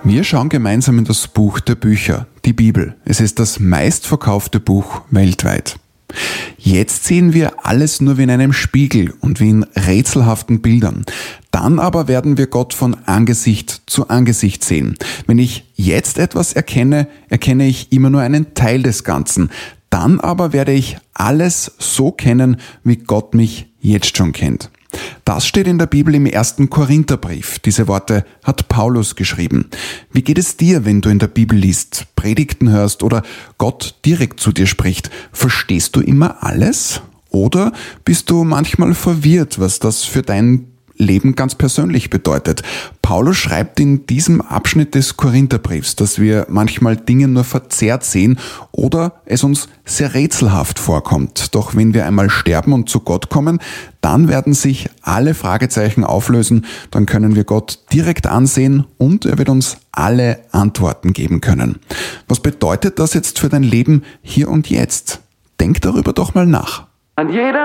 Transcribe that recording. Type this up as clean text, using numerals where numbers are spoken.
Wir schauen gemeinsam in das Buch der Bücher, die Bibel. Es ist das meistverkaufte Buch weltweit. Jetzt sehen wir alles nur wie in einem Spiegel und wie in rätselhaften Bildern. Dann aber werden wir Gott von Angesicht zu Angesicht sehen. Wenn ich jetzt etwas erkenne, erkenne ich immer nur einen Teil des Ganzen. Dann aber werde ich alles so kennen, wie Gott mich jetzt schon kennt. Das steht in der Bibel im 1. Korintherbrief. Diese Worte hat Paulus geschrieben. Wie geht es dir, wenn du in der Bibel liest, Predigten hörst oder Gott direkt zu dir spricht? Verstehst du immer alles? Oder bist du manchmal verwirrt, was das für dein Leben ganz persönlich bedeutet? Paulus schreibt in diesem Abschnitt des Korintherbriefs, dass wir manchmal Dinge nur verzerrt sehen oder es uns sehr rätselhaft vorkommt. Doch wenn wir einmal sterben und zu Gott kommen, dann werden sich alle Fragezeichen auflösen, dann können wir Gott direkt ansehen und er wird uns alle Antworten geben können. Was bedeutet das jetzt für dein Leben hier und jetzt? Denk darüber doch mal nach. An jeder